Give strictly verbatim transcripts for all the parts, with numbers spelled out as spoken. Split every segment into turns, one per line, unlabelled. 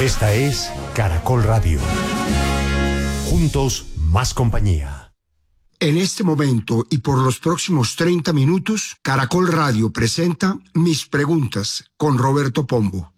Esta es Caracol Radio. Juntos, más compañía.
En este momento y por los próximos treinta minutos, Caracol Radio presenta Mis Preguntas con Roberto Pombo.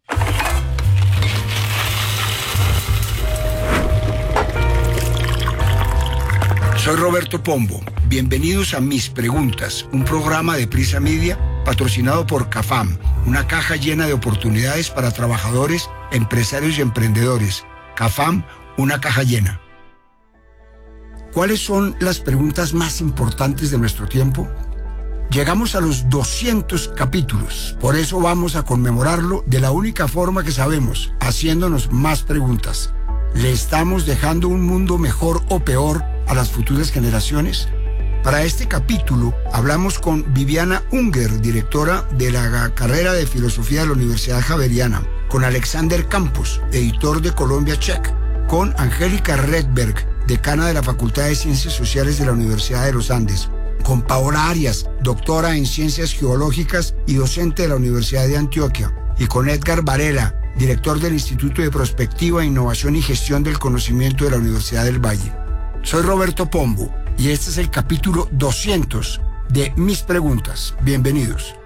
Soy Roberto Pombo. Bienvenidos a Mis Preguntas, un programa de Prisa Media patrocinado por CAFAM, una caja llena de oportunidades para trabajadores, empresarios y emprendedores. CAFAM, una caja llena. ¿Cuáles son las preguntas más importantes de nuestro tiempo? Llegamos a los doscientos capítulos, por eso vamos a conmemorarlo de la única forma que sabemos, haciéndonos más preguntas. ¿Le estamos dejando un mundo mejor o peor a las futuras generaciones? Para este capítulo hablamos con Viviana Unger, directora de la carrera de Filosofía de la Universidad Javeriana, con Alexander Campos, editor de Colombia Check, con Angélica Redberg, decana de la Facultad de Ciencias Sociales de la Universidad de los Andes, con Paola Arias, doctora en Ciencias Geológicas y docente de la Universidad de Antioquia, y con Edgar Varela, director del Instituto de Prospectiva, Innovación y Gestión del Conocimiento de la Universidad del Valle. Soy Roberto Pombo y este es el capítulo doscientos de Mis Preguntas. Bienvenidos.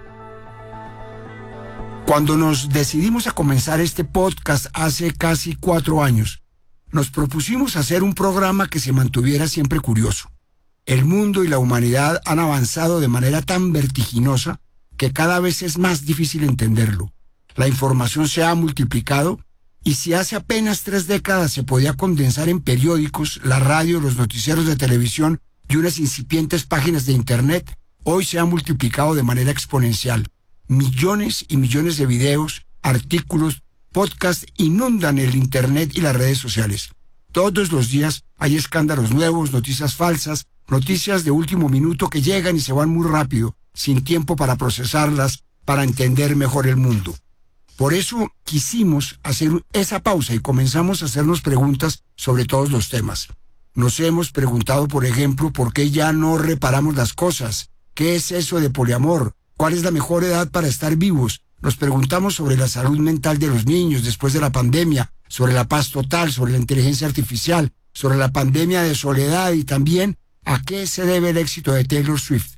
Cuando nos decidimos a comenzar este podcast hace casi cuatro años, nos propusimos hacer un programa que se mantuviera siempre curioso. El mundo y la humanidad han avanzado de manera tan vertiginosa que cada vez es más difícil entenderlo. La información se ha multiplicado y si hace apenas tres décadas se podía condensar en periódicos, la radio, los noticieros de televisión y unas incipientes páginas de internet, hoy se ha multiplicado de manera exponencial. Millones y millones de videos, artículos, podcasts inundan el internet y las redes sociales. Todos los días hay escándalos nuevos, noticias falsas, noticias de último minuto que llegan y se van muy rápido, sin tiempo para procesarlas, para entender mejor el mundo. Por eso quisimos hacer esa pausa y comenzamos a hacernos preguntas sobre todos los temas. Nos hemos preguntado, por ejemplo, ¿por qué ya no reparamos las cosas? ¿Qué es eso de poliamor? ¿Cuál es la mejor edad para estar vivos? Nos preguntamos sobre la salud mental de los niños después de la pandemia, sobre la paz total, sobre la inteligencia artificial, sobre la pandemia de soledad y también a qué se debe el éxito de Taylor Swift.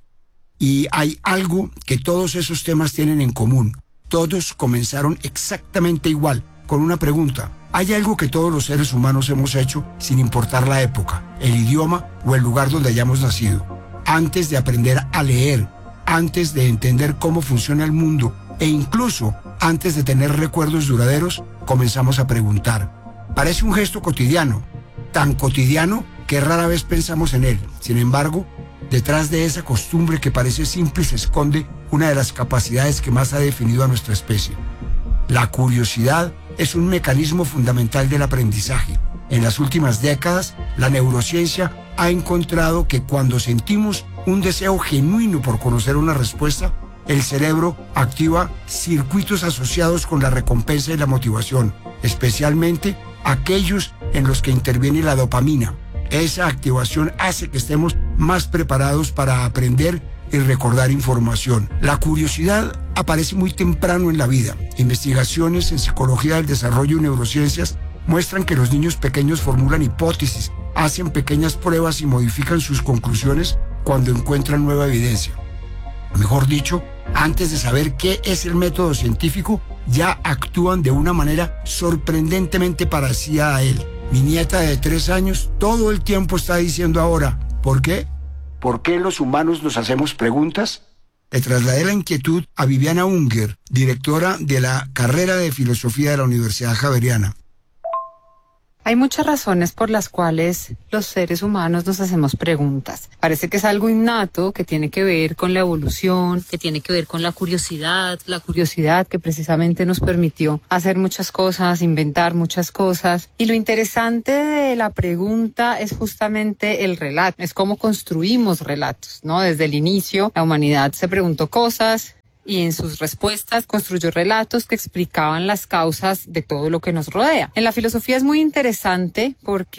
Y hay algo que todos esos temas tienen en común. Todos comenzaron exactamente igual, con una pregunta. ¿Hay algo que todos los seres humanos hemos hecho sin importar la época, el idioma o el lugar donde hayamos nacido? Antes de aprender a leer, antes de entender cómo funciona el mundo e incluso antes de tener recuerdos duraderos, comenzamos a preguntar. Parece un gesto cotidiano, tan cotidiano que rara vez pensamos en él. Sin embargo, detrás de esa costumbre que parece simple se esconde una de las capacidades que más ha definido a nuestra especie. La curiosidad es un mecanismo fundamental del aprendizaje. En las últimas décadas, la neurociencia ha encontrado que cuando sentimos un deseo genuino por conocer una respuesta, el cerebro activa circuitos asociados con la recompensa y la motivación, especialmente aquellos en los que interviene la dopamina. Esa activación hace que estemos más preparados para aprender y recordar información. La curiosidad aparece muy temprano en la vida. Investigaciones en psicología del desarrollo y neurociencias muestran que los niños pequeños formulan hipótesis, hacen pequeñas pruebas y modifican sus conclusiones cuando encuentran nueva evidencia. Mejor dicho, antes de saber qué es el método científico, ya actúan de una manera sorprendentemente parecida a él. Mi nieta de tres años todo el tiempo está diciendo ahora, ¿por qué? ¿Por qué los humanos nos hacemos preguntas? Le trasladé la inquietud a Viviana Unger, directora de la carrera de Filosofía de la Universidad Javeriana.
Hay muchas razones por las cuales los seres humanos nos hacemos preguntas. Parece que es algo innato que tiene que ver con la evolución, que tiene que ver con la curiosidad, la curiosidad que precisamente nos permitió hacer muchas cosas, inventar muchas cosas. Y lo interesante de la pregunta es justamente el relato, es cómo construimos relatos, ¿no? Desde el inicio, la humanidad se preguntó cosas y en sus respuestas construyó relatos que explicaban las causas de todo lo que nos rodea. En la filosofía es muy interesante porque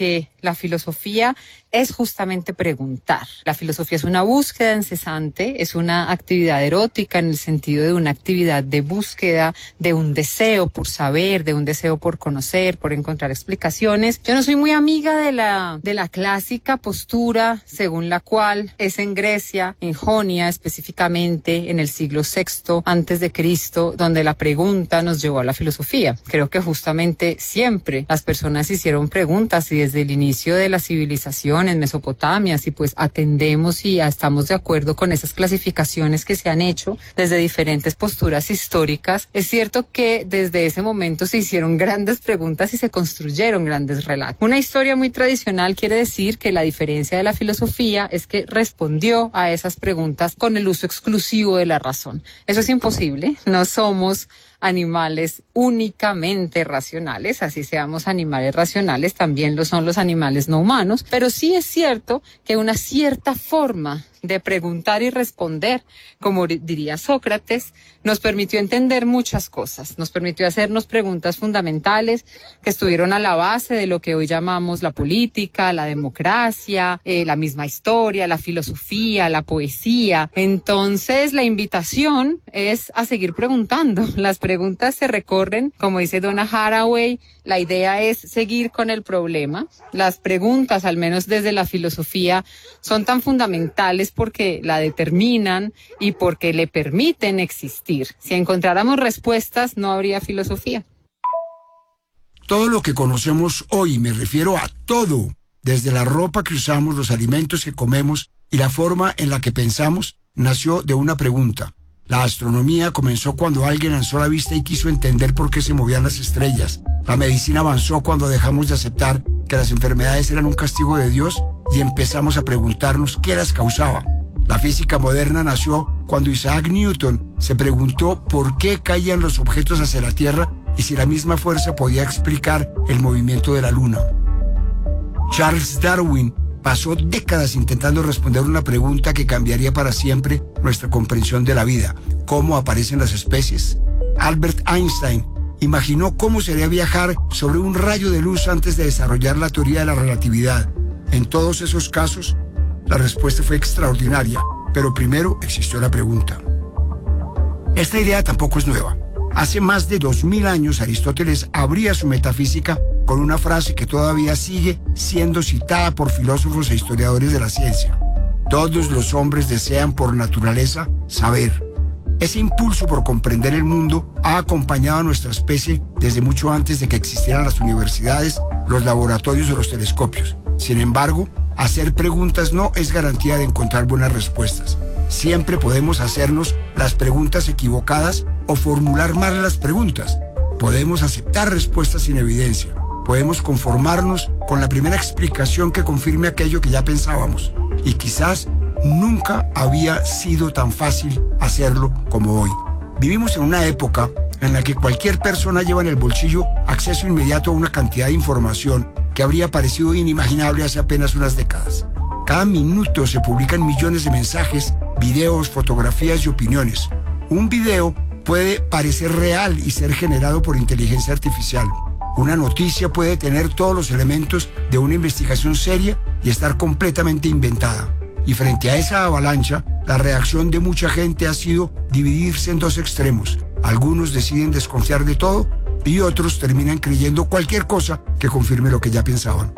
La filosofía es justamente preguntar. La filosofía es una búsqueda incesante, es una actividad erótica en el sentido de una actividad de búsqueda, de un deseo por saber, de un deseo por conocer, por encontrar explicaciones. Yo no soy muy amiga de la, de la clásica postura según la cual es en Grecia, en Jonia específicamente, en el siglo sexto antes de Cristo, donde la pregunta nos llevó a la filosofía. Creo que justamente siempre las personas hicieron preguntas y desde el inicio de la civilización en Mesopotamia, si pues atendemos y estamos de acuerdo con esas clasificaciones que se han hecho desde diferentes posturas históricas, es cierto que desde ese momento se hicieron grandes preguntas y se construyeron grandes relatos. Una historia muy tradicional quiere decir que la diferencia de la filosofía es que respondió a esas preguntas con el uso exclusivo de la razón. Eso es imposible, no somos animales únicamente racionales, así seamos animales racionales, también lo son los animales no humanos, pero sí es cierto que una cierta forma de preguntar y responder, como diría Sócrates, nos permitió entender muchas cosas, nos permitió hacernos preguntas fundamentales que estuvieron a la base de lo que hoy llamamos la política, la democracia, eh, la misma historia, la filosofía, la poesía. Entonces, la invitación es a seguir preguntando. Las preguntas se recorren, como dice Donna Haraway, la idea es seguir con el problema. Las preguntas, al menos desde la filosofía, son tan fundamentales porque la determinan y porque le permiten existir. Si encontráramos respuestas, no habría filosofía.
Todo lo que conocemos hoy, me refiero a todo, desde la ropa que usamos, los alimentos que comemos y la forma en la que pensamos, nació de una pregunta. La astronomía comenzó cuando alguien alzó la vista y quiso entender por qué se movían las estrellas. La medicina avanzó cuando dejamos de aceptar que las enfermedades eran un castigo de Dios y empezamos a preguntarnos qué las causaba. La física moderna nació cuando Isaac Newton se preguntó por qué caían los objetos hacia la Tierra y si la misma fuerza podía explicar el movimiento de la Luna. Charles Darwin pasó décadas intentando responder una pregunta que cambiaría para siempre nuestra comprensión de la vida: ¿cómo aparecen las especies? Albert Einstein imaginó cómo sería viajar sobre un rayo de luz antes de desarrollar la teoría de la relatividad. En todos esos casos, la respuesta fue extraordinaria, pero primero existió la pregunta. Esta idea tampoco es nueva. Hace más de dos mil años Aristóteles abría su metafísica con una frase que todavía sigue siendo citada por filósofos e historiadores de la ciencia. Todos los hombres desean por naturaleza saber. Ese impulso por comprender el mundo ha acompañado a nuestra especie desde mucho antes de que existieran las universidades, los laboratorios o los telescopios. Sin embargo, hacer preguntas no es garantía de encontrar buenas respuestas. Siempre podemos hacernos las preguntas equivocadas o formular mal las preguntas. Podemos aceptar respuestas sin evidencia. Podemos conformarnos con la primera explicación que confirme aquello que ya pensábamos. Y quizás nunca había sido tan fácil hacerlo como hoy. Vivimos en una época en la que cualquier persona lleva en el bolsillo acceso inmediato a una cantidad de información que habría parecido inimaginable hace apenas unas décadas. Cada minuto se publican millones de mensajes, videos, fotografías y opiniones. Un video puede parecer real y ser generado por inteligencia artificial. Una noticia puede tener todos los elementos de una investigación seria y estar completamente inventada. Y frente a esa avalancha, la reacción de mucha gente ha sido dividirse en dos extremos. Algunos deciden desconfiar de todo y otros terminan creyendo cualquier cosa que confirme lo que ya pensaban.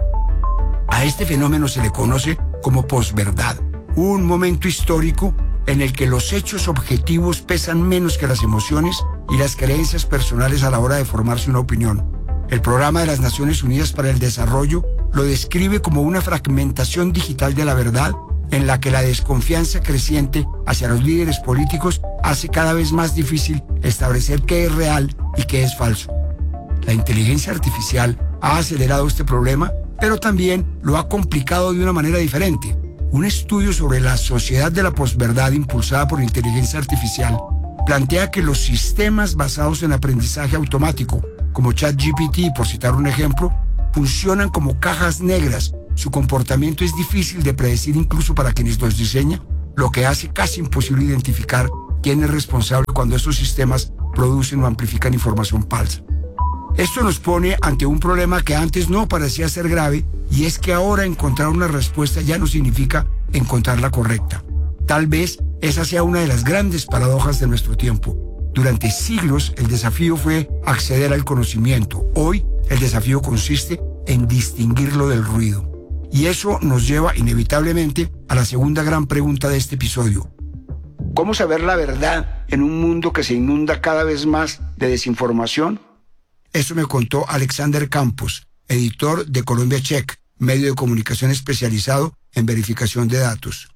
A este fenómeno se le conoce como posverdad, un momento histórico en el que los hechos objetivos pesan menos que las emociones y las creencias personales a la hora de formarse una opinión. El Programa de las Naciones Unidas para el Desarrollo lo describe como una fragmentación digital de la verdad en la que la desconfianza creciente hacia los líderes políticos hace cada vez más difícil establecer qué es real y qué es falso. La inteligencia artificial ha acelerado este problema, pero también lo ha complicado de una manera diferente. Un estudio sobre la sociedad de la posverdad impulsada por inteligencia artificial plantea que los sistemas basados en aprendizaje automático, como ChatGPT, por citar un ejemplo, funcionan como cajas negras. Su comportamiento es difícil de predecir incluso para quienes los diseñan, lo que hace casi imposible identificar quién es responsable cuando estos sistemas producen o amplifican información falsa. Esto nos pone ante un problema que antes no parecía ser grave, y es que ahora encontrar una respuesta ya no significa encontrar la correcta. Tal vez esa sea una de las grandes paradojas de nuestro tiempo. Durante siglos el desafío fue acceder al conocimiento. Hoy el desafío consiste en distinguirlo del ruido. Y eso nos lleva inevitablemente a la segunda gran pregunta de este episodio. ¿Cómo saber la verdad en un mundo que se inunda cada vez más de desinformación? Eso me contó Alexander Campos, editor de Colombia Check, medio de comunicación especializado en verificación de datos.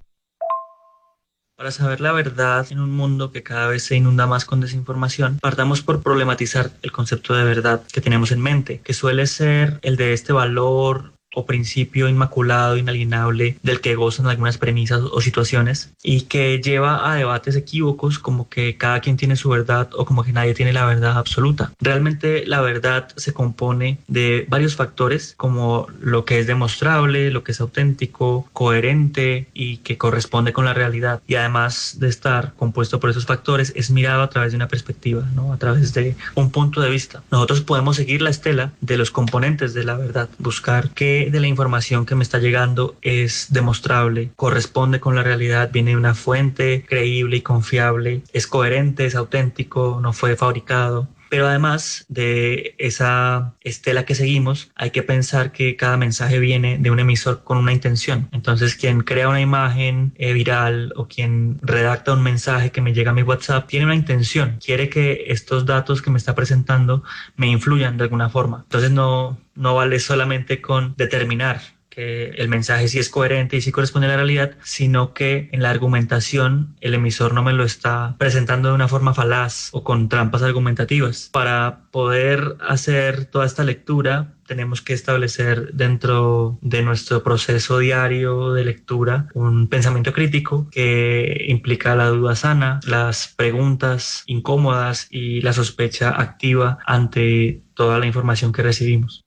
Para saber la verdad en un mundo que cada vez se inunda más con desinformación, partamos por problematizar el concepto de verdad que tenemos en mente, que suele ser el de este valor o principio inmaculado, inalienable, del que gozan algunas premisas o situaciones, y que lleva a debates equívocos como que cada quien tiene su verdad o como que nadie tiene la verdad absoluta. Realmente la verdad se compone de varios factores, como lo que es demostrable, lo que es auténtico, coherente y que corresponde con la realidad, y además de estar compuesto por esos factores es mirado a través de una perspectiva, ¿no? A través de un punto de vista. Nosotros podemos seguir la estela de los componentes de la verdad, buscar que de la información que me está llegando es demostrable, corresponde con la realidad, viene de una fuente creíble y confiable, es coherente, es auténtico, no fue fabricado. Pero además de esa estela que seguimos, hay que pensar que cada mensaje viene de un emisor con una intención. Entonces, quien crea una imagen eh, viral o quien redacta un mensaje que me llega a mi WhatsApp tiene una intención, quiere que estos datos que me está presentando me influyan de alguna forma. Entonces, no, no vale solamente con determinar que el mensaje sí es coherente y sí corresponde a la realidad, sino que en la argumentación el emisor no me lo está presentando de una forma falaz o con trampas argumentativas. Para poder hacer toda esta lectura, tenemos que establecer dentro de nuestro proceso diario de lectura un pensamiento crítico que implica la duda sana, las preguntas incómodas y la sospecha activa ante toda la información que recibimos.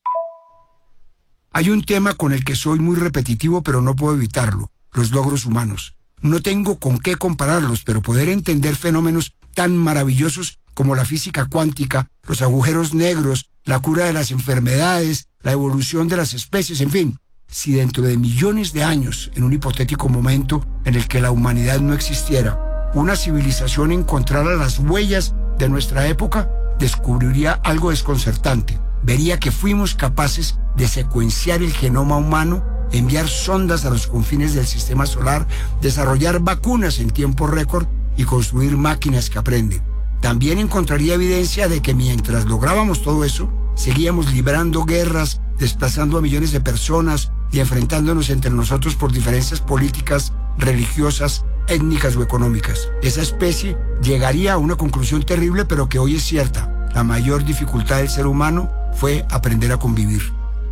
Hay un tema con el que soy muy repetitivo, pero no puedo evitarlo: los logros humanos. No tengo con qué compararlos, pero poder entender fenómenos tan maravillosos como la física cuántica, los agujeros negros, la cura de las enfermedades, la evolución de las especies, en fin. Si dentro de millones de años, en un hipotético momento en el que la humanidad no existiera, una civilización encontrara las huellas de nuestra época, descubriría algo desconcertante. Vería que fuimos capaces de secuenciar el genoma humano, enviar sondas a los confines del sistema solar, desarrollar vacunas en tiempo récord y construir máquinas que aprenden. También encontraría evidencia de que mientras lográbamos todo eso, seguíamos librando guerras, desplazando a millones de personas y enfrentándonos entre nosotros por diferencias políticas, religiosas, étnicas o económicas. Esa especie llegaría a una conclusión terrible, pero que hoy es cierta: la mayor dificultad del ser humano fue aprender a convivir.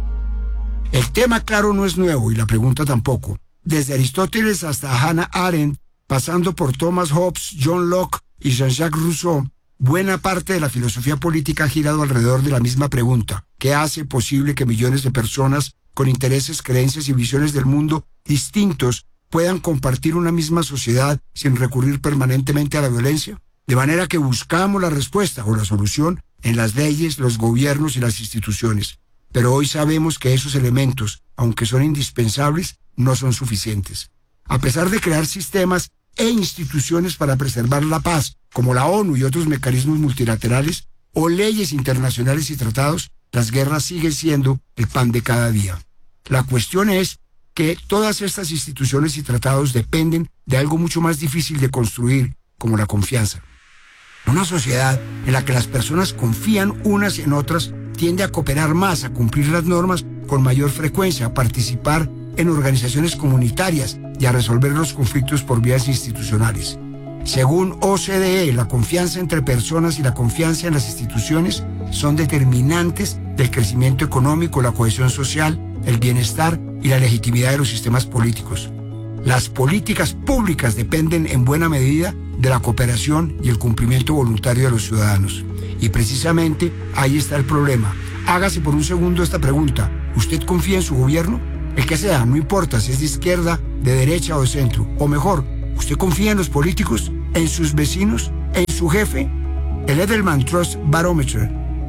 El tema, claro, no es nuevo y la pregunta tampoco. Desde Aristóteles hasta Hannah Arendt, pasando por Thomas Hobbes, John Locke y Jean-Jacques Rousseau, buena parte de la filosofía política ha girado alrededor de la misma pregunta: ¿qué hace posible que millones de personas con intereses, creencias y visiones del mundo distintos puedan compartir una misma sociedad sin recurrir permanentemente a la violencia? De manera que buscamos la respuesta o la solución en las leyes, los gobiernos y las instituciones. Pero hoy sabemos que esos elementos, aunque son indispensables, no son suficientes. A pesar de crear sistemas e instituciones para preservar la paz, como la ONU y otros mecanismos multilaterales, o leyes internacionales y tratados, las guerras siguen siendo el pan de cada día. La cuestión es que todas estas instituciones y tratados dependen de algo mucho más difícil de construir, como la confianza. Una sociedad en la que las personas confían unas en otras tiende a cooperar más, a cumplir las normas con mayor frecuencia, a participar en organizaciones comunitarias y a resolver los conflictos por vías institucionales. Según O C D E, la confianza entre personas y la confianza en las instituciones son determinantes del crecimiento económico, la cohesión social, el bienestar y la legitimidad de los sistemas políticos. Las políticas públicas dependen en buena medida de la cooperación y el cumplimiento voluntario de los ciudadanos. Y precisamente ahí está el problema. Hágase por un segundo esta pregunta: ¿usted confía en su gobierno? El que sea, no importa si es de izquierda, de derecha o de centro. O mejor, ¿usted confía en los políticos, en sus vecinos, en su jefe? El Edelman Trust Barometer,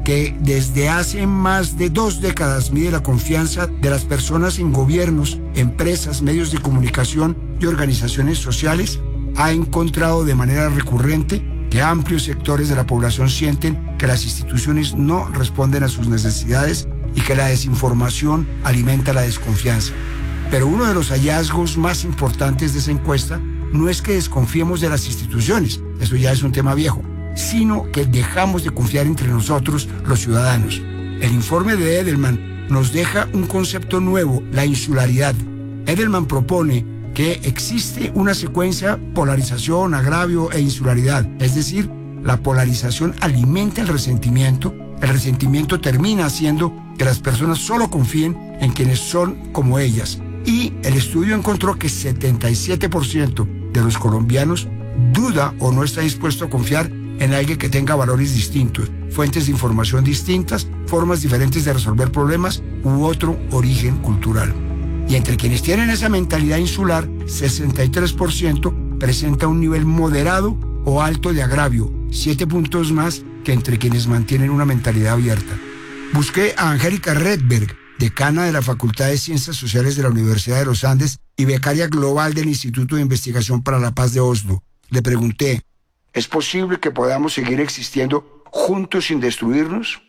que desde hace más de dos décadas mide la confianza de las personas en gobiernos, empresas, medios de comunicación y organizaciones sociales, ha encontrado de manera recurrente que amplios sectores de la población sienten que las instituciones no responden a sus necesidades y que la desinformación alimenta la desconfianza. Pero uno de los hallazgos más importantes de esa encuesta no es que desconfiemos de las instituciones, eso ya es un tema viejo, sino que dejamos de confiar entre nosotros, los ciudadanos. El informe de Edelman nos deja un concepto nuevo, la insularidad. Edelman propone que existe una secuencia polarización, agravio e insularidad. Es decir, la polarización alimenta el resentimiento, el resentimiento termina haciendo que las personas solo confíen en quienes son como ellas. Y el estudio encontró que setenta y siete por ciento de los colombianos duda o no está dispuesto a confiar en alguien que tenga valores distintos, fuentes de información distintas, formas diferentes de resolver problemas u otro origen cultural. Y entre quienes tienen esa mentalidad insular, sesenta y tres por ciento presenta un nivel moderado o alto de agravio, siete puntos más que entre quienes mantienen una mentalidad abierta. Busqué a Angélica Redberg, decana de la Facultad de Ciencias Sociales de la Universidad de los Andes y becaria global del Instituto de Investigación para la Paz de Oslo. Le pregunté, ¿es posible que podamos seguir existiendo juntos sin destruirnos?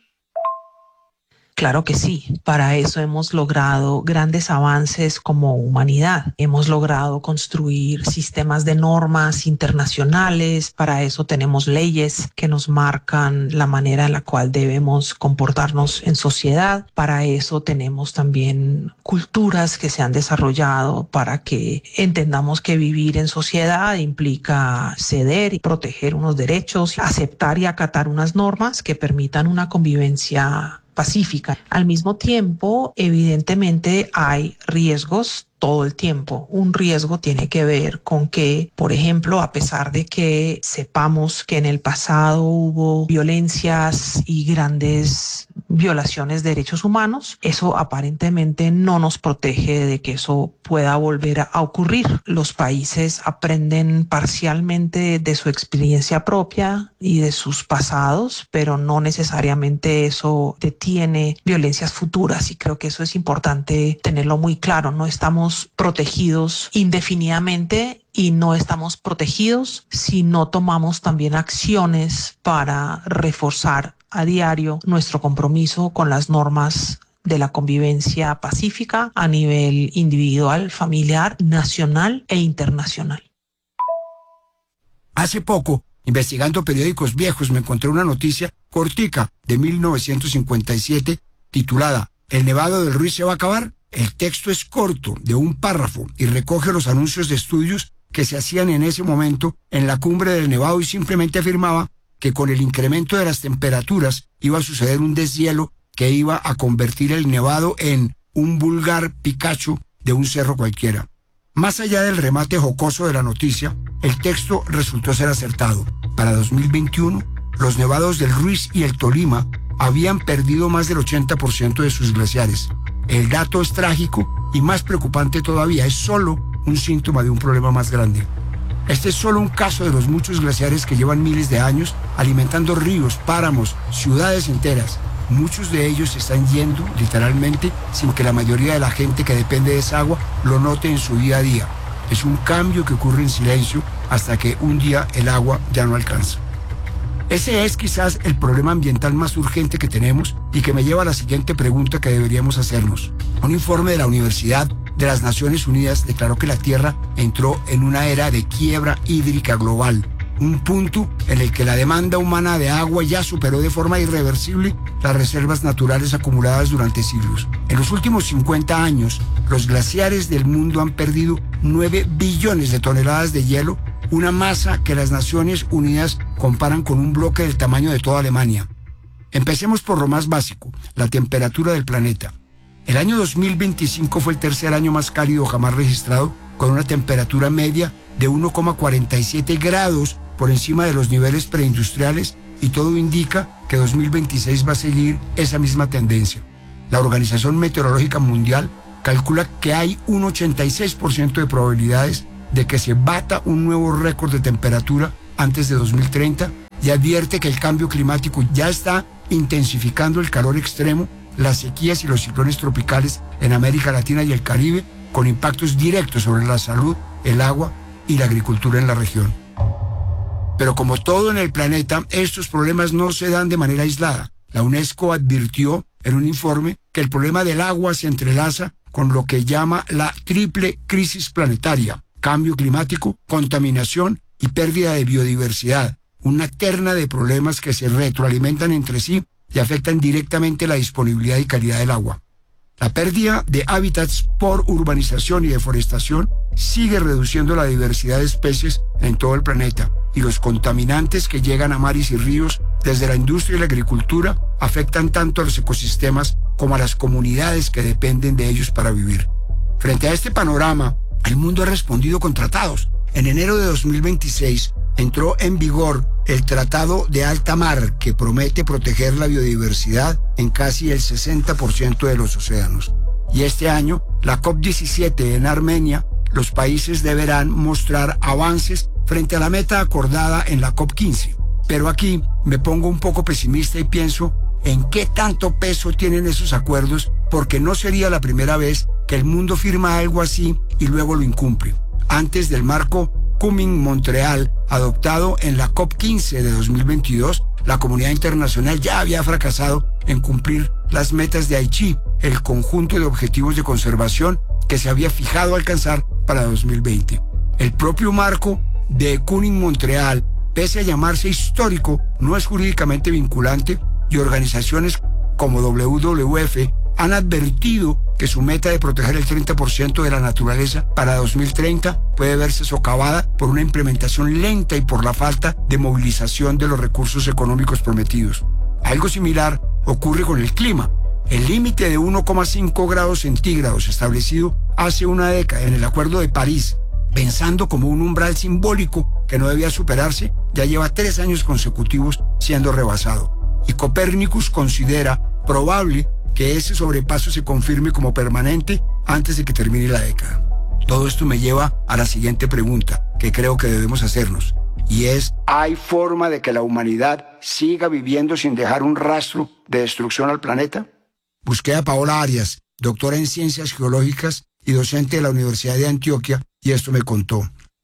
Claro que sí, para eso hemos logrado grandes avances como humanidad. Hemos logrado construir sistemas de normas internacionales, para eso tenemos leyes que nos marcan la manera en la cual debemos comportarnos en sociedad. Para eso tenemos también culturas que se han desarrollado para que entendamos que vivir en sociedad implica ceder y proteger unos derechos, aceptar y acatar unas normas que permitan una convivencia pacífica. Al mismo tiempo, evidentemente hay riesgos todo el tiempo. Un riesgo tiene que ver con que, por ejemplo, a pesar de que sepamos que en el pasado hubo violencias y grandes violaciones de derechos humanos, eso aparentemente no nos protege de que eso pueda volver a ocurrir. Los países aprenden parcialmente de su experiencia propia y de sus pasados, pero no necesariamente eso detiene violencias futuras, y creo que eso es importante tenerlo muy claro. No estamos protegidos indefinidamente y no estamos protegidos si no tomamos también acciones para reforzar a diario nuestro compromiso con las normas de la convivencia pacífica a nivel individual, familiar, nacional e internacional.
Hace poco, investigando periódicos viejos, me encontré una noticia cortica de mil novecientos cincuenta y siete titulada ¿El Nevado del Ruiz se va a acabar? El texto es corto, de un párrafo, y recoge los anuncios de estudios que se hacían en ese momento en la cumbre del Nevado y simplemente afirmaba que con el incremento de las temperaturas iba a suceder un deshielo que iba a convertir el Nevado en un vulgar Picacho de un cerro cualquiera. Más allá del remate jocoso de la noticia, el texto resultó ser acertado. Para dos mil veintiuno, los nevados del Ruiz y el Tolima habían perdido más del ochenta por ciento de sus glaciares. El dato es trágico y más preocupante todavía, es solo un síntoma de un problema más grande. Este es solo un caso de los muchos glaciares que llevan miles de años alimentando ríos, páramos, ciudades enteras. Muchos de ellos se están yendo, literalmente, sin que la mayoría de la gente que depende de esa agua lo note en su día a día. Es un cambio que ocurre en silencio hasta que un día el agua ya no alcanza. Ese es quizás el problema ambiental más urgente que tenemos y que me lleva a la siguiente pregunta que deberíamos hacernos. Un informe de la Universidad de las Naciones Unidas declaró que la Tierra entró en una era de quiebra hídrica global, un punto en el que la demanda humana de agua ya superó de forma irreversible las reservas naturales acumuladas durante siglos. En los últimos cincuenta años, los glaciares del mundo han perdido nueve billones de toneladas de hielo, una masa que las Naciones Unidas comparan con un bloque del tamaño de toda Alemania. Empecemos por lo más básico, la temperatura del planeta. El año dos mil veinticinco fue el tercer año más cálido jamás registrado, con una temperatura media de uno coma cuarenta y siete grados por encima de los niveles preindustriales, y todo indica que dos mil veintiséis va a seguir esa misma tendencia. La Organización Meteorológica Mundial calcula que hay un ochenta y seis por ciento de probabilidades de que se bata un nuevo récord de temperatura antes de dos mil treinta y advierte que el cambio climático ya está intensificando el calor extremo, las sequías y los ciclones tropicales en América Latina y el Caribe, con impactos directos sobre la salud, el agua y la agricultura en la región. Pero como todo en el planeta, estos problemas no se dan de manera aislada. La UNESCO advirtió en un informe que el problema del agua se entrelaza con lo que llama la triple crisis planetaria: cambio climático, contaminación y pérdida de biodiversidad, una terna de problemas que se retroalimentan entre sí y afectan directamente la disponibilidad y calidad del agua. La pérdida de hábitats por urbanización y deforestación sigue reduciendo la diversidad de especies en todo el planeta, y los contaminantes que llegan a mares y ríos desde la industria y la agricultura afectan tanto a los ecosistemas como a las comunidades que dependen de ellos para vivir. Frente a este panorama, el mundo ha respondido con tratados. En enero de dos mil veintiséis entró en vigor el Tratado de Alta Mar, que promete proteger la biodiversidad en casi el sesenta por ciento de los océanos. Y este año, la COP diecisiete en Armenia, los países deberán mostrar avances frente a la meta acordada en la COP quince. Pero aquí me pongo un poco pesimista y pienso en qué tanto peso tienen esos acuerdos, porque no sería la primera vez que el mundo firma algo así y luego lo incumple. Antes del marco Kunming-Montreal, adoptado en la COP quince de dos mil veintidós, la comunidad internacional ya había fracasado en cumplir las metas de Aichi, el conjunto de objetivos de conservación que se había fijado alcanzar para dos mil veinte. El propio marco de Kunming-Montreal, pese a llamarse histórico, no es jurídicamente vinculante, y organizaciones como W W F han advertido que su meta de proteger el treinta por ciento de la naturaleza para dos mil treinta puede verse socavada por una implementación lenta y por la falta de movilización de los recursos económicos prometidos. Algo similar ocurre con el clima. El límite de uno coma cinco grados centígrados establecido hace una década en el Acuerdo de París, pensando como un umbral simbólico que no debía superarse, ya lleva tres años consecutivos siendo rebasado. Y Copérnicus considera probable que ese sobrepaso se confirme como permanente antes de que termine la década. Todo esto me lleva a la siguiente pregunta que creo que debemos hacernos, y es: ¿hay forma de que la humanidad siga viviendo sin dejar un rastro de destrucción al planeta? Busqué a Paola Arias, doctora en Ciencias Geológicas y docente de la Universidad de Antioquia, y esto me contó.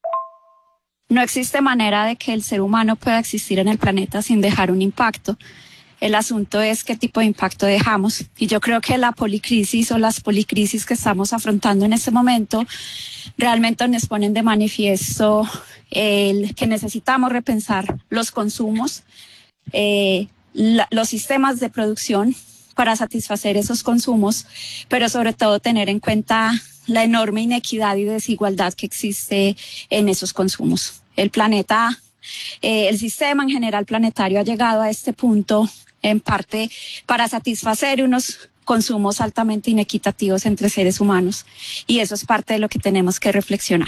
No existe manera de que el ser humano pueda existir en el planeta sin dejar un impacto. El asunto es qué tipo de impacto dejamos. Y yo creo que la policrisis o las policrisis que estamos afrontando en este momento realmente nos ponen de manifiesto el que necesitamos repensar los consumos, eh, la, los sistemas de producción para satisfacer esos consumos, pero sobre todo tener en cuenta la enorme inequidad y desigualdad que existe en esos consumos. El planeta, eh, el sistema en general planetario ha llegado a este punto en parte para satisfacer unos consumos altamente inequitativos entre seres humanos, y eso es parte de lo que tenemos que reflexionar.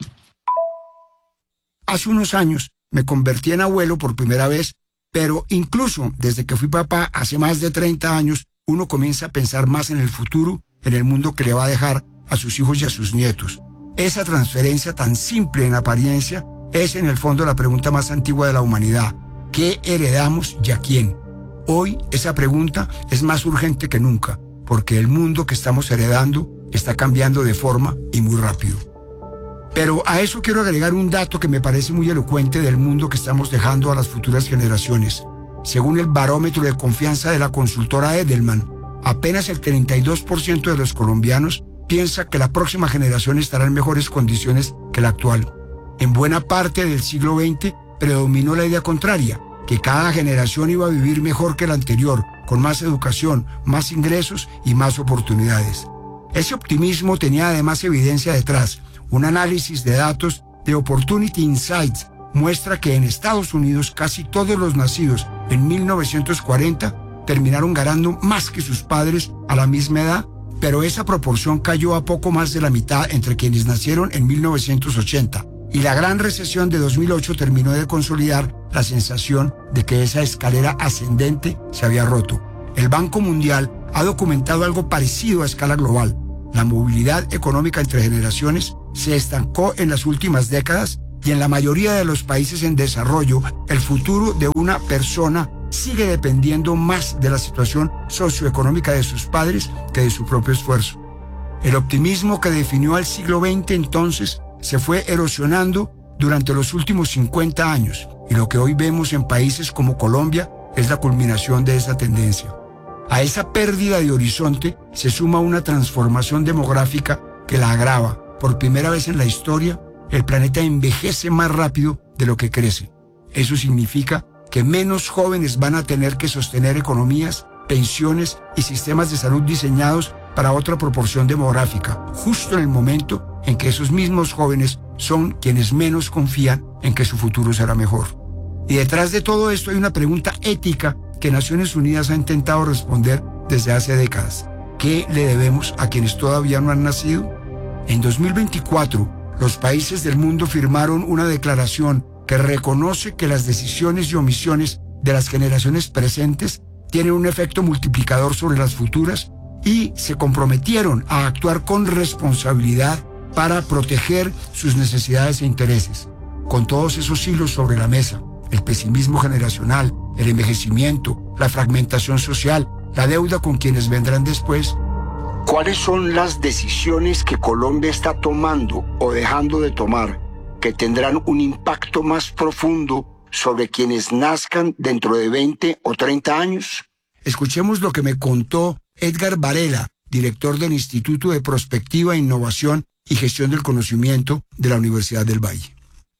Hace unos años me convertí en abuelo por primera vez, pero incluso desde que fui papá hace más de treinta años, uno comienza a pensar más en el futuro, en el mundo que le va a dejar a sus hijos y a sus nietos. Esa transferencia tan simple en apariencia es en el fondo la pregunta más antigua de la humanidad: ¿qué heredamos y a quién? Hoy esa pregunta es más urgente que nunca, porque el mundo que estamos heredando está cambiando de forma y muy rápido. Pero a eso quiero agregar un dato que me parece muy elocuente del mundo que estamos dejando a las futuras generaciones. Según el barómetro de confianza de la consultora Edelman, apenas el treinta y dos por ciento de los colombianos piensa que la próxima generación estará en mejores condiciones que la actual. En buena parte del siglo veinte predominó la idea contraria, que cada generación iba a vivir mejor que la anterior, con más educación, más ingresos y más oportunidades. Ese optimismo tenía además evidencia detrás. Un análisis de datos de Opportunity Insights muestra que en Estados Unidos casi todos los nacidos en mil novecientos cuarenta terminaron ganando más que sus padres a la misma edad, pero esa proporción cayó a poco más de la mitad entre quienes nacieron en mil novecientos ochenta. Y la gran recesión de dos mil ocho terminó de consolidar la sensación de que esa escalera ascendente se había roto. El Banco Mundial ha documentado algo parecido a escala global. La movilidad económica entre generaciones se estancó en las últimas décadas, y en la mayoría de los países en desarrollo, el futuro de una persona sigue dependiendo más de la situación socioeconómica de sus padres que de su propio esfuerzo. El optimismo que definió al siglo veinte entonces se fue erosionando durante los últimos cincuenta años, y lo que hoy vemos en países como Colombia es la culminación de esa tendencia. A esa pérdida de horizonte se suma una transformación demográfica que la agrava. Por primera vez en la historia, el planeta envejece más rápido de lo que crece. Eso significa que menos jóvenes van a tener que sostener economías, pensiones y sistemas de salud diseñados para otra proporción demográfica, justo en el momento en que esos mismos jóvenes son quienes menos confían en que su futuro será mejor. Y detrás de todo esto hay una pregunta ética que Naciones Unidas ha intentado responder desde hace décadas. ¿Qué le debemos a quienes todavía no han nacido? En dos mil veinticuatro, los países del mundo firmaron una declaración que reconoce que las decisiones y omisiones de las generaciones presentes tienen un efecto multiplicador sobre las futuras, y se comprometieron a actuar con responsabilidad para proteger sus necesidades e intereses. Con todos esos hilos sobre la mesa, el pesimismo generacional, el envejecimiento, la fragmentación social, la deuda con quienes vendrán después, ¿cuáles son las decisiones que Colombia está tomando o dejando de tomar que tendrán un impacto más profundo sobre quienes nazcan dentro de veinte o treinta años? Escuchemos lo que me contó Edgar Varela, director del Instituto de Prospectiva, Innovación y Gestión del Conocimiento de la Universidad del Valle.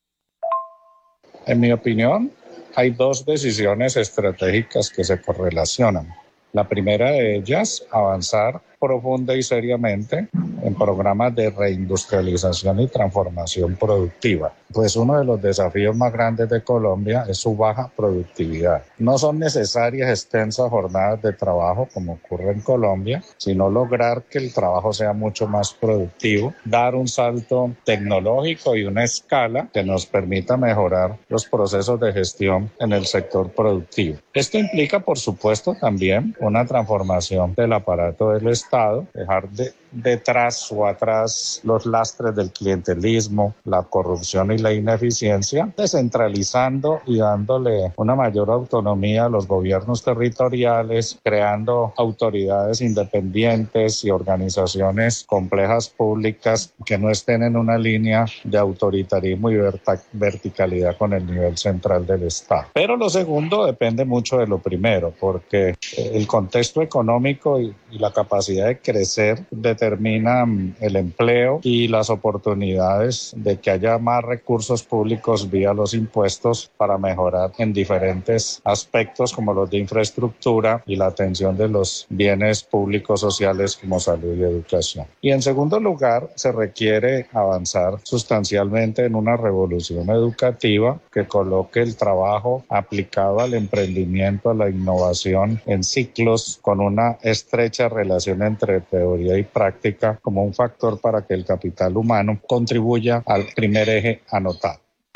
En mi opinión, hay dos decisiones estratégicas que se correlacionan. La primera de ellas, avanzar profunda y seriamente en programas de reindustrialización y transformación productiva. Pues uno de los desafíos más grandes de Colombia es su baja productividad. No son necesarias extensas jornadas de trabajo como ocurre en Colombia, sino lograr que el trabajo sea mucho más productivo, dar un salto tecnológico y una escala que nos permita mejorar los procesos de gestión en el sector productivo. Esto implica, por supuesto, también una transformación del aparato del Estado, dejar de, detrás o atrás los lastres del clientelismo, la corrupción y la ineficiencia, descentralizando y dándole una mayor autonomía a los gobiernos territoriales, creando autoridades independientes y organizaciones complejas públicas que no estén en una línea de autoritarismo y verticalidad con el nivel central del Estado. Pero lo segundo depende mucho de lo primero, porque el contexto económico y, y la capacidad de crecer determinan el empleo y las oportunidades de que haya más recursos públicos vía los impuestos para mejorar en diferentes aspectos como los de infraestructura y la atención de los bienes públicos sociales como salud y educación. Y en segundo lugar, se requiere avanzar sustancialmente en una revolución educativa que coloque el trabajo aplicado al emprendimiento, a la innovación en ciclos con una estrecha relación entre teoría y práctica como un factor para que el capital humano contribuya al primer eje anotado.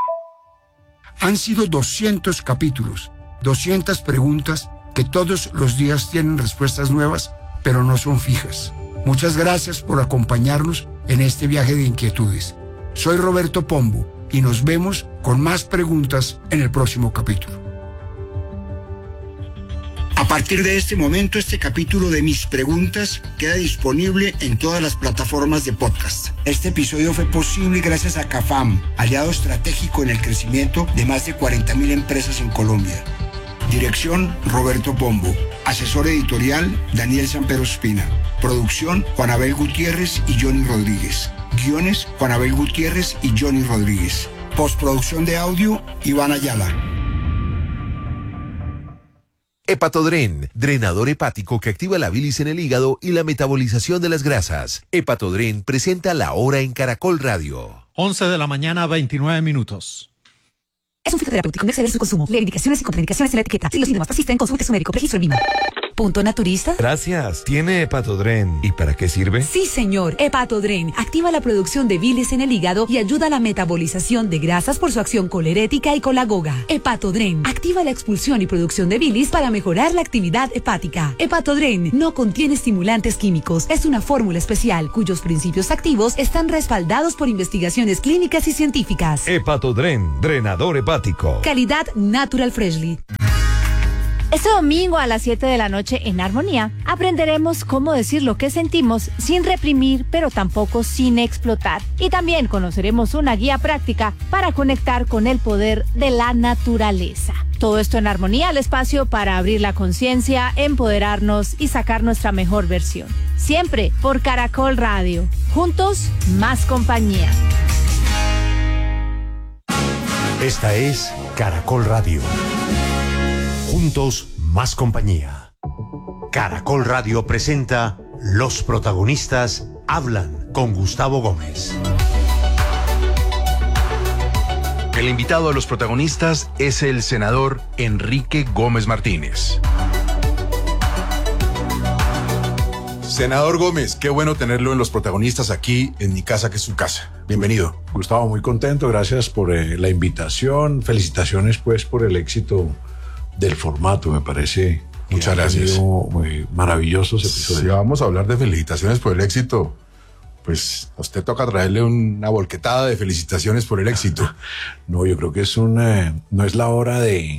Han sido doscientos capítulos, doscientas preguntas que todos los días tienen respuestas nuevas, pero no son fijas. Muchas gracias por acompañarnos en este viaje de inquietudes. Soy Roberto Pombo y nos vemos con más preguntas en el próximo capítulo. A partir de este momento, este capítulo de Mis Preguntas queda disponible en todas las plataformas de podcast. Este episodio fue posible gracias a CAFAM, aliado estratégico en el crecimiento de más de cuarenta mil empresas en Colombia. Dirección, Roberto Pombo. Asesor editorial, Daniel Sampero Espina. Producción, Juan Abel Gutiérrez y Johnny Rodríguez. Guiones, Juan Abel Gutiérrez y Johnny Rodríguez. Postproducción de audio, Iván Ayala.
Hepatodren, drenador hepático que activa la bilis en el hígado y la metabolización de las grasas. Hepatodren presenta La Hora en Caracol Radio.
once de la mañana, veintinueve minutos.
Es un fitoterapéutico, no exceder su consumo. Lee indicaciones y contraindicaciones en la etiqueta. Si los síntomas persisten, consulte a su médico. Registro en Lima. ¿Punto naturista?
Gracias. ¿Tiene Hepatodren? ¿Y para qué sirve?
Sí, señor. Hepatodren activa la producción de bilis en el hígado y ayuda a la metabolización de grasas por su acción colerética y colagoga. Hepatodren activa la expulsión y producción de bilis para mejorar la actividad hepática. Hepatodren no contiene estimulantes químicos. Es una fórmula especial cuyos principios activos están respaldados por investigaciones clínicas y científicas.
Hepatodren, drenador hepático.
Calidad Natural Freshly.
Este domingo a las siete de la noche en Armonía aprenderemos cómo decir lo que sentimos sin reprimir, pero tampoco sin explotar. Y también conoceremos una guía práctica para conectar con el poder de la naturaleza. Todo esto en Armonía, el espacio para abrir la conciencia, empoderarnos y sacar nuestra mejor versión. Siempre por Caracol Radio. Juntos, más compañía.
Esta es Caracol Radio. Juntos, más compañía. Caracol Radio presenta Los protagonistas hablan con Gustavo Gómez.
El invitado a Los protagonistas es el senador Enrique Gómez Martínez. Senador Gómez, qué bueno tenerlo en Los protagonistas aquí en mi casa, que es su casa. Bienvenido.
Gustavo, muy contento, gracias por eh, la invitación. Felicitaciones pues por el éxito del formato, me parece.
Muchas gracias.
Muy maravillosos episodios.
Si vamos a hablar de felicitaciones por el éxito, pues a usted toca traerle una volquetada de felicitaciones por el éxito.
No, yo creo que es una, no es la hora de,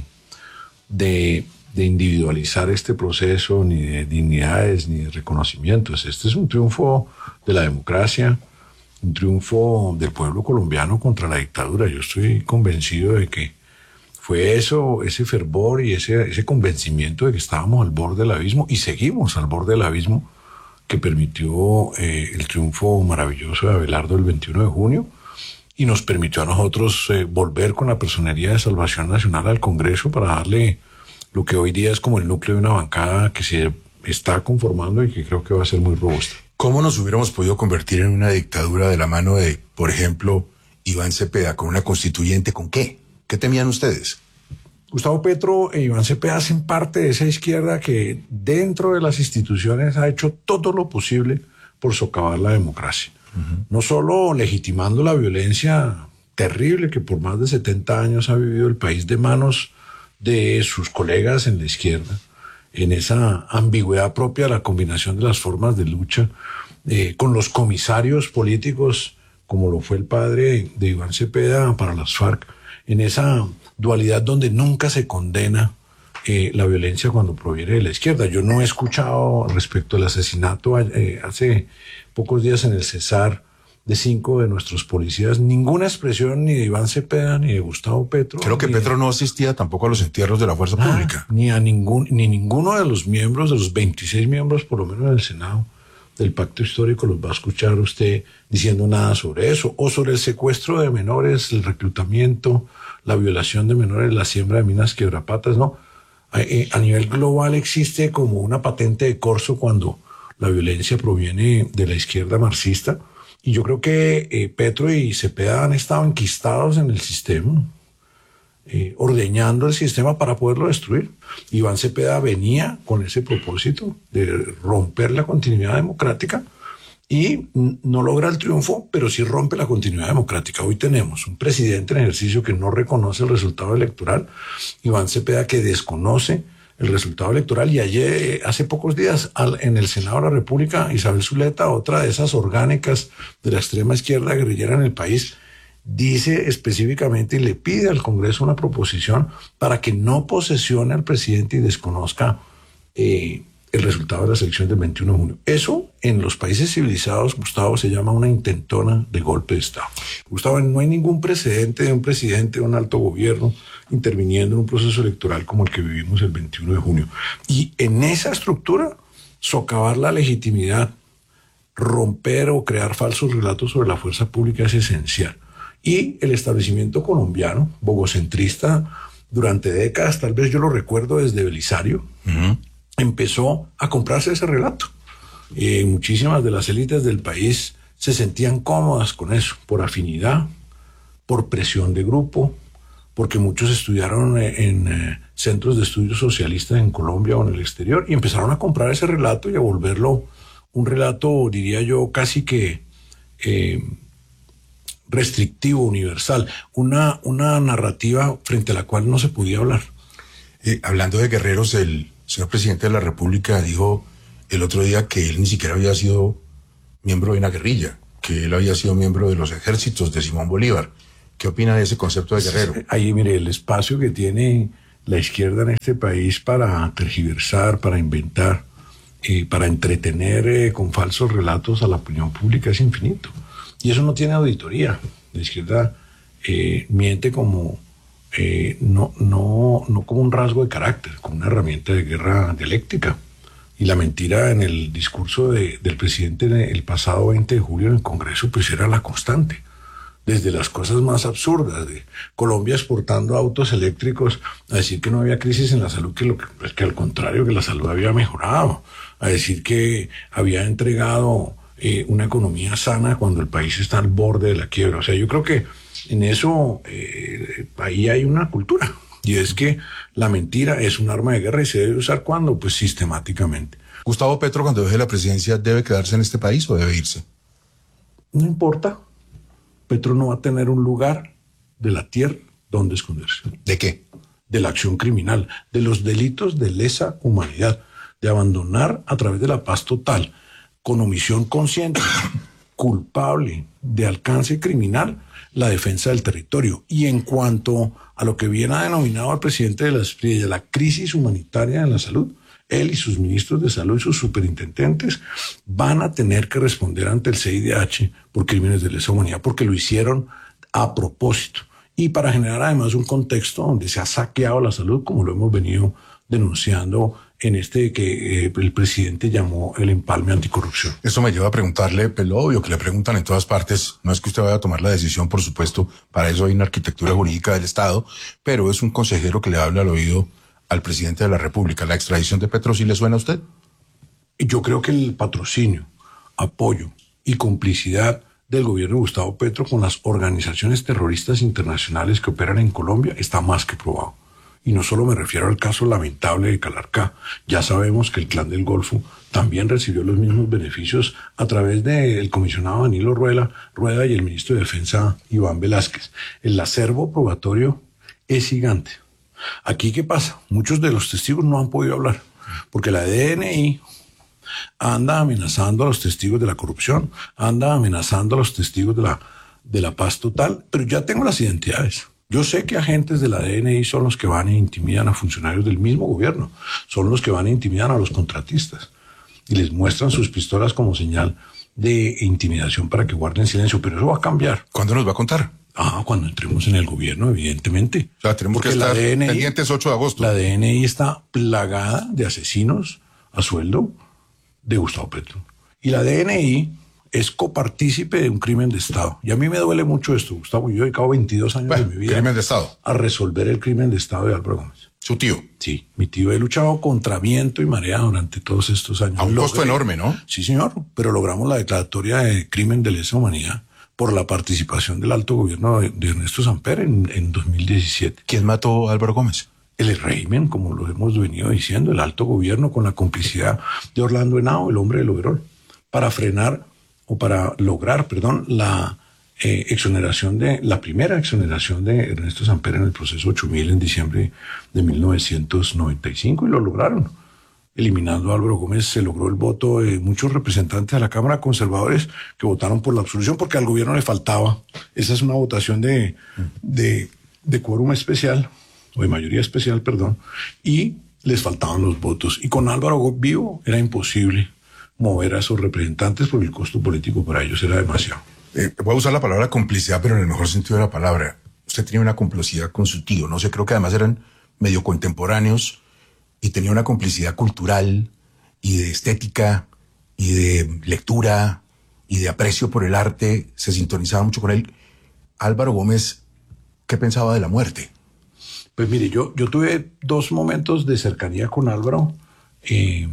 de, de individualizar este proceso, ni de dignidades, ni de reconocimientos. Este es un triunfo de la democracia, un triunfo del pueblo colombiano contra la dictadura. Yo estoy convencido de que fue eso, ese fervor y ese, ese convencimiento de que estábamos al borde del abismo, y seguimos al borde del abismo, que permitió eh, el triunfo maravilloso de Abelardo el veintiuno de junio, y nos permitió a nosotros eh, volver con la Personería de Salvación Nacional al Congreso para darle lo que hoy día es como el núcleo de una bancada que se está conformando y que creo que va a ser muy robusta.
¿Cómo nos hubiéramos podido convertir en una dictadura de la mano de, por ejemplo, Iván Cepeda, con una constituyente? ¿Con qué? ¿Qué temían ustedes?
Gustavo Petro e Iván Cepeda hacen parte de esa izquierda que dentro de las instituciones ha hecho todo lo posible por socavar la democracia. Uh-huh. No solo legitimando la violencia terrible que por más de setenta años ha vivido el país de manos de sus colegas en la izquierda, en esa ambigüedad propia de la combinación de las formas de lucha, eh, con los comisarios políticos, como lo fue el padre de Iván Cepeda para las FARC, en esa dualidad donde nunca se condena eh, la violencia cuando proviene de la izquierda. Yo no he escuchado respecto al asesinato eh, hace pocos días en el Cesar de cinco de nuestros policías ninguna expresión ni de Iván Cepeda ni de Gustavo Petro.
Creo que Petro no asistía tampoco a los entierros de la fuerza ah, pública.
Ni a ningún, ni ninguno de los miembros, de los veintiséis miembros por lo menos del Senado del Pacto Histórico los va a escuchar usted diciendo nada sobre eso, o sobre el secuestro de menores, el reclutamiento, la violación de menores, la siembra de minas quebrapatas, ¿no? A, a nivel global existe como una patente de corso cuando la violencia proviene de la izquierda marxista, y yo creo que eh, Petro y Cepeda han estado enquistados en el sistema, eh, ordeñando el sistema para poderlo destruir. Iván Cepeda venía con ese propósito de romper la continuidad democrática, y no logra el triunfo, pero sí rompe la continuidad democrática. Hoy tenemos un presidente en ejercicio que no reconoce el resultado electoral, Iván Cepeda que desconoce el resultado electoral, y ayer, hace pocos días, en el Senado de la República, Isabel Zuleta, otra de esas orgánicas de la extrema izquierda guerrillera en el país, dice específicamente y le pide al Congreso una proposición para que no posesione al presidente y desconozca eh, el resultado de la elección del veintiuno de junio. Eso, en los países civilizados, Gustavo, se llama una intentona de golpe de Estado. Gustavo, no hay ningún precedente de un presidente de un alto gobierno interviniendo en un proceso electoral como el que vivimos el veintiuno de junio. Y en esa estructura, socavar la legitimidad, romper o crear falsos relatos sobre la fuerza pública es esencial. Y el establecimiento colombiano, bogocentrista, durante décadas, tal vez yo lo recuerdo desde Belisario, uh-huh. empezó a comprarse ese relato. Eh, muchísimas de las élites del país se sentían cómodas con eso, por afinidad, por presión de grupo, porque muchos estudiaron en eh, centros de estudios socialistas en Colombia o en el exterior, y empezaron a comprar ese relato y a volverlo un relato, diría yo, casi que eh, restrictivo, universal, una, una narrativa frente a la cual no se podía hablar.
Eh, hablando de guerreros, el señor presidente de la República dijo el otro día que él ni siquiera había sido miembro de una guerrilla, que él había sido miembro de los ejércitos de Simón Bolívar. ¿Qué opina de ese concepto de guerrero?
Ahí, mire, el espacio que tiene la izquierda en este país para tergiversar, para inventar, eh, para entretener eh, con falsos relatos a la opinión pública es infinito. Y eso no tiene auditoría. La izquierda eh, miente como, eh, no, no, no como un rasgo de carácter, como una herramienta de guerra dialéctica. Y la mentira en el discurso de, del presidente el pasado veinte de julio en el Congreso pues era la constante. Desde las cosas más absurdas, de Colombia exportando autos eléctricos, a decir que no había crisis en la salud, que, lo que, pues que al contrario, que la salud había mejorado, a decir que había entregado eh, una economía sana cuando el país está al borde de la quiebra. O sea, yo creo que en eso, eh, ahí hay una cultura, y es que la mentira es un arma de guerra y se debe usar ¿cuándo? Pues sistemáticamente.
Gustavo Petro, cuando deje la presidencia, ¿debe quedarse en este país o debe irse?
No importa. Petro no va a tener un lugar de la tierra donde esconderse.
¿De qué?
De la acción criminal, de los delitos de lesa humanidad, de abandonar a través de la paz total, con omisión consciente, culpable, de alcance criminal, la defensa del territorio. Y en cuanto a lo que bien ha denominado al presidente de la, de la crisis humanitaria en la salud, él y sus ministros de salud y sus superintendentes van a tener que responder ante el C I D H por crímenes de lesa humanidad, porque lo hicieron a propósito. Y para generar además un contexto donde se ha saqueado la salud, como lo hemos venido denunciando en este que eh, el presidente llamó el empalme anticorrupción.
Eso me lleva a preguntarle, pues lo obvio que le preguntan en todas partes, no es que usted vaya a tomar la decisión, por supuesto, para eso hay una arquitectura jurídica del Estado, pero es un consejero que le habla al oído al presidente de la República. ¿La extradición de Petro sí le suena a usted?
Yo creo que el patrocinio, apoyo y complicidad del gobierno de Gustavo Petro con las organizaciones terroristas internacionales que operan en Colombia está más que probado. Y no solo me refiero al caso lamentable de Calarcá. Ya sabemos que el Clan del Golfo también recibió los mismos beneficios a través del comisionado Danilo Rueda, Rueda y el ministro de Defensa Iván Velázquez. El acervo probatorio es gigante. Aquí, ¿qué pasa? Muchos de los testigos no han podido hablar, porque la D N I anda amenazando a los testigos de la corrupción, anda amenazando a los testigos de la, de la paz total, pero ya tengo las identidades. Yo sé que agentes de la D N I son los que van e intimidan a funcionarios del mismo gobierno, son los que van e intimidan a los contratistas y les muestran sus pistolas como señal de intimidación para que guarden silencio, pero eso va a cambiar.
¿Cuándo nos va a contar?
Ah, cuando entremos en el gobierno, evidentemente.
O sea, tenemos Porque que estar la D N I, pendientes ocho de agosto.
La D N I está plagada de asesinos a sueldo de Gustavo Petro. Y la D N I es copartícipe de un crimen de Estado. Y a mí me duele mucho esto, Gustavo. Yo he dedicado veintidós años bueno, de mi vida
crimen de Estado.
a resolver el crimen de Estado de Álvaro Gómez.
¿Su tío?
Sí, mi tío. He luchado contra viento y marea durante todos estos años.
A un
Logré,
costo enorme, ¿no?
Sí, señor. Pero logramos la declaratoria de crimen de lesa humanidad por la participación del alto gobierno de, de Ernesto Samper en, en dos mil diecisiete.
¿Quién mató a Álvaro Gómez?
El régimen, como lo hemos venido diciendo, el alto gobierno con la complicidad de Orlando Henao, el hombre del overol, para frenar o para lograr, perdón, la eh, exoneración de, la primera exoneración de Ernesto Samper en el proceso ocho mil en diciembre de mil novecientos noventa y cinco, y lo lograron. Eliminando a Álvaro Gómez se logró el voto de muchos representantes de la Cámara conservadores que votaron por la absolución porque al gobierno le faltaba. Esa es una votación de, de, de quórum especial, o de mayoría especial, perdón, y les faltaban los votos. Y con Álvaro vivo era imposible mover a esos representantes porque el costo político para ellos era demasiado.
Eh, voy a usar la palabra complicidad, pero en el mejor sentido de la palabra. Usted tenía una complicidad con su tío, no sé, creo que además eran medio contemporáneos y tenía una complicidad cultural y de estética y de lectura y de aprecio por el arte, se sintonizaba mucho con él. Álvaro Gómez, ¿qué pensaba de la muerte?
Pues mire, yo, yo tuve dos momentos de cercanía con Álvaro, eh,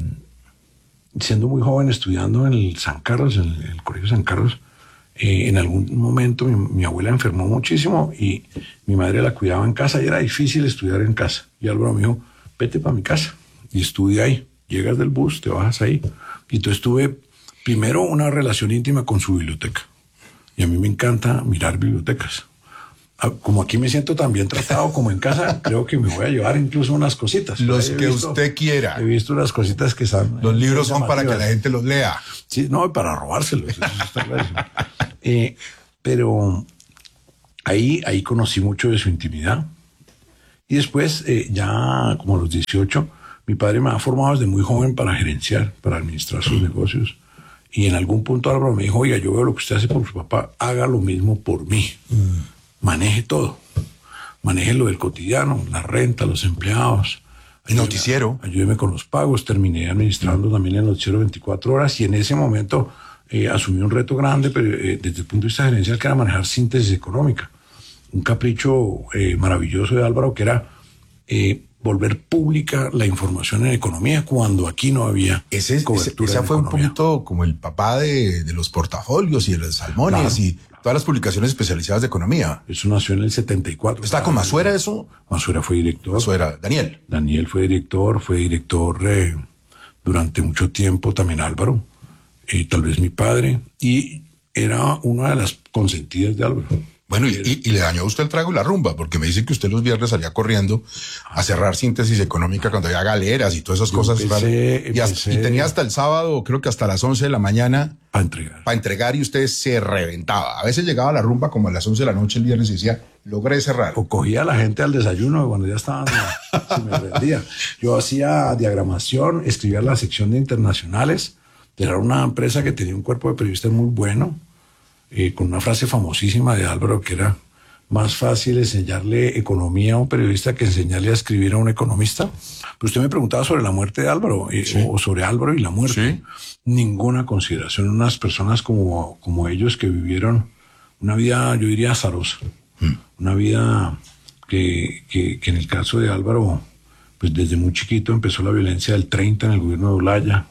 siendo muy joven, estudiando en el San Carlos, en el, el Colegio San Carlos. Eh, en algún momento mi, mi abuela enfermó muchísimo y mi madre la cuidaba en casa y era difícil estudiar en casa. Y Álvaro me dijo, vete para mi casa y estudia ahí. Llegas del bus, te bajas ahí. Y entonces tuve primero una relación íntima con su biblioteca. Y a mí me encanta mirar bibliotecas. Como aquí me siento tan bien tratado como en casa, creo que me voy a llevar incluso unas cositas.
Los que visto, usted quiera.
He visto unas cositas que están...
Los libros son para que la gente los lea.
Sí, no, para robárselos. Eso está clarísimo. eh, pero ahí, ahí conocí mucho de su intimidad. Y después, eh, ya como a los dieciocho, mi padre me ha formado desde muy joven para gerenciar, para administrar sus negocios. Y en algún punto Álvaro me dijo, oiga, yo veo lo que usted hace por su papá, haga lo mismo por mí. Mm. Maneje todo. Maneje lo del cotidiano, la renta, los empleados.
El noticiero.
Ayúdeme con los pagos. Terminé administrando mm. también el noticiero veinticuatro horas y en ese momento eh, asumí un reto grande, pero eh, desde el punto de vista gerencial, que era manejar síntesis económica. Un capricho eh, maravilloso de Álvaro, que era eh, volver pública la información en economía cuando aquí no había
ese, cobertura. Ese, esa fue economía. Un poquito como el papá de, de los portafolios y de los salmones, claro, y todas las publicaciones especializadas de economía.
Eso nació en el setenta y cuatro.
¿Está con Masuera eso?
Masuera fue director.
Masuera, Daniel.
Daniel fue director, fue director eh, durante mucho tiempo, también Álvaro, y tal vez mi padre, y era una de las consentidas de Álvaro.
Bueno, y, y, y le dañó a usted el trago y la rumba, porque me dice que usted los viernes salía corriendo a cerrar síntesis económica cuando había galeras y todas esas Yo cosas.
Empecé,
y, hasta, y tenía hasta el sábado, creo que hasta las once de la mañana.
Para entregar.
Para entregar y usted se reventaba. A veces llegaba a la rumba como a las once de la noche el viernes y decía, logré cerrar.
O cogía a la gente al desayuno cuando ya estaban, se me rendía. Yo hacía diagramación, escribía la sección de internacionales. Era una empresa que tenía un cuerpo de periodistas muy bueno. Eh, con una frase famosísima de Álvaro que era más fácil enseñarle economía a un periodista que enseñarle a escribir a un economista. Pero usted me preguntaba sobre la muerte de Álvaro, eh, sí. o, o sobre Álvaro y la muerte. Sí. Ninguna consideración. Unas personas como, como ellos que vivieron una vida, yo diría, azarosa. Mm. Una vida que, que, que en el caso de Álvaro, pues desde muy chiquito empezó la violencia del treinta en el gobierno de Olaya.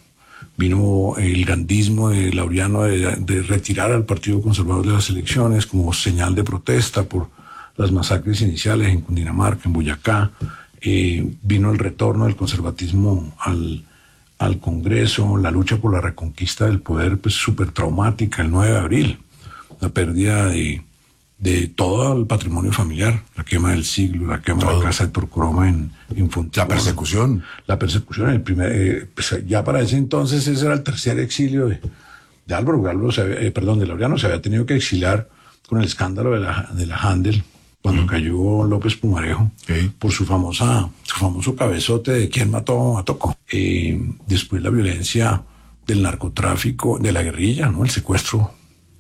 Vino el gandismo de Laureano de, de retirar al Partido Conservador de las elecciones como señal de protesta por las masacres iniciales en Cundinamarca, en Boyacá. Eh, vino el retorno del conservatismo al, al Congreso, la lucha por la reconquista del poder, pues súper traumática, el nueve de abril, la pérdida de, de todo el patrimonio familiar, la quema del siglo, la quema todo. de la casa de Torcoroma en, en Fontibón.
La persecución.
La persecución, el primer, eh, pues ya para ese entonces ese era el tercer exilio de, de Álvaro, Álvaro se había, eh, perdón, de Laureano, se había tenido que exiliar con el escándalo de la, de la Handel, cuando mm. cayó López Pumarejo, okay. por su famosa, su famoso cabezote de quién mató a Toco. Eh, después la violencia del narcotráfico, de la guerrilla, ¿no? El secuestro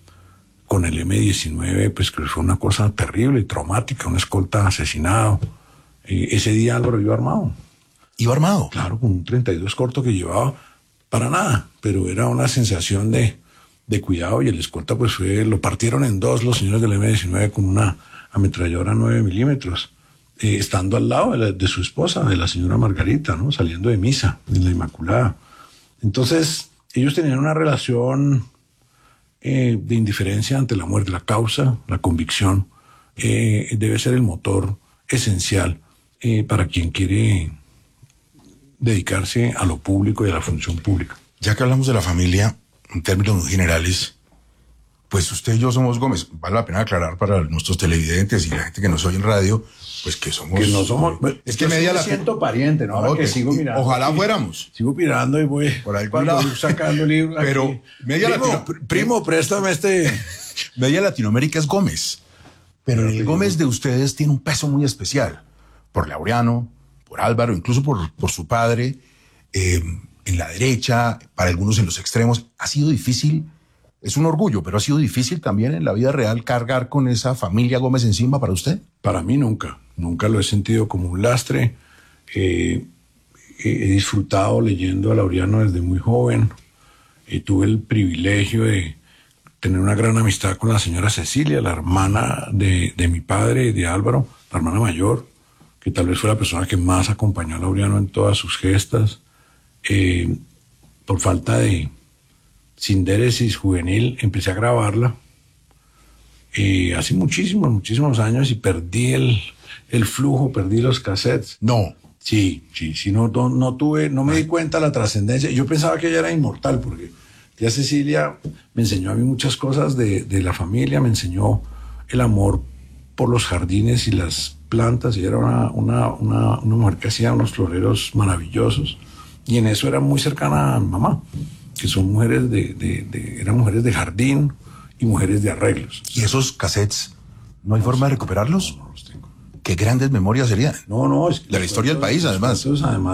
con el eme diecinueve, pues que fue una cosa terrible y traumática, un escolta asesinado. Eh, ese día Álvaro iba armado.
¿Iba armado?
Claro, con un treinta y dos corto que llevaba para nada, pero era una sensación de, de cuidado y el escolta pues fue, lo partieron en dos los señores del eme diecinueve con una ametralladora nueve milímetros, eh, estando al lado de, la, de su esposa, de la señora Margarita, ¿no? Saliendo de misa, en la Inmaculada. Entonces, ellos tenían una relación Eh, de indiferencia ante la muerte. La causa, la convicción, eh, debe ser el motor esencial eh, para quien quiere dedicarse a lo público y a la función pública.
Ya que hablamos de la familia, en términos generales, pues usted y yo somos Gómez. Vale la pena aclarar para nuestros televidentes y la gente que nos oye en radio, pues que somos...
Que no somos...
Es que media
me
la...
siento pariente, ¿no? Ahora no, que, que sigo mirando.
Ojalá
aquí,
fuéramos.
Sigo mirando y voy...
Por algún lado.
Sacando libros.
Pero
aquí.
media
primo,
Latino...
pr primo, préstame este...
Media Latinoamérica es Gómez. Pero el Gómez de ustedes tiene un peso muy especial. Por Laureano, por Álvaro, incluso por, por su padre. Eh, en la derecha, para algunos en los extremos. Ha sido difícil... Es un orgullo, pero ha sido difícil también en la vida real cargar con esa familia Gómez encima para usted.
Para mí nunca, nunca lo he sentido como un lastre. Eh, he disfrutado leyendo a Laureano desde muy joven. Eh, tuve el privilegio de tener una gran amistad con la señora Cecilia, la hermana de, de mi padre y de Álvaro, la hermana mayor, que tal vez fue la persona que más acompañó a Laureano en todas sus gestas. Eh, por falta de sindéresis juvenil, empecé a grabarla eh, hace muchísimos, muchísimos años y perdí el, el flujo, perdí los cassettes.
No.
Sí, sí, sí, no, no, no tuve, no me di cuenta de la trascendencia. Yo pensaba que ella era inmortal porque tía Cecilia me enseñó a mí muchas cosas de, de la familia, me enseñó el amor por los jardines y las plantas. Ella era una, una, una, una mujer que hacía unos floreros maravillosos y en eso era muy cercana a mi mamá, que son mujeres de, de, de, eran mujeres de jardín y mujeres de arreglos.
¿Y esos cassettes, no hay forma de recuperarlos?
No, no los tengo.
Qué grandes memorias serían.
No, no, es
de la historia del país, además.
Además